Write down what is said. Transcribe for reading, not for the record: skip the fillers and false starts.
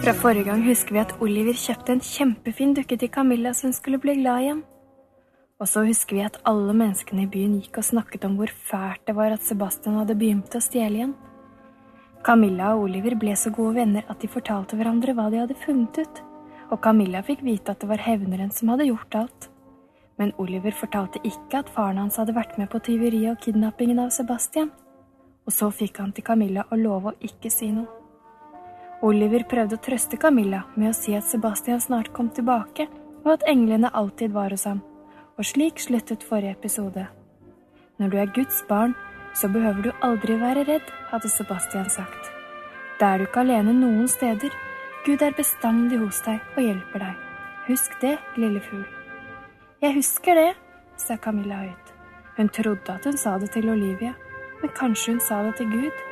Fra forrige gang husker vi at Oliver kjøpte en kjempefin dukke til Camilla som hun skulle bli glad igjen. Og så husker vi at alle menneskene i byen gikk og snakket om hvor fælt det var at Sebastian hadde begynt å stjele igjen. Camilla og Oliver ble så gode venner at de fortalte hverandre hva de hadde funnet ut, og Camilla fikk vite at det var hevneren som hadde gjort alt. Men Oliver fortalte ikke at faren hans hadde vært med på tyveriet og kidnappingen av Sebastian. Og så fikk han til Camilla å love å ikke si noe. Oliver prøvde å trøste Camilla med å si at Sebastian snart kom tilbake, og at englene alltid var hos ham. Og slik sluttet forrige episode. Når du er Guds barn, så behøver du aldri være redd, hadde Sebastian sagt. Da er du ikke alene noen steder. Gud er bestandig hos deg og hjelper deg. Husk det, lille fugl. Jeg husker det, sa Camilla høyt. Hun trodde at hun sa det til Olivia, men kanskje hun sa det til Gud?